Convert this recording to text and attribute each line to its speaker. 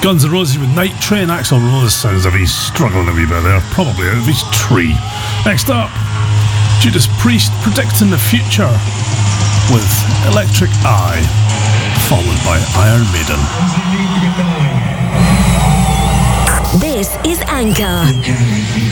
Speaker 1: Guns N' Roses with Night Train. Axl Rose sounds like he's struggling a wee bit there, probably out of his tree. Next up, Judas Priest predicting the future with Electric Eye, followed by Iron Maiden.
Speaker 2: This is Anchor.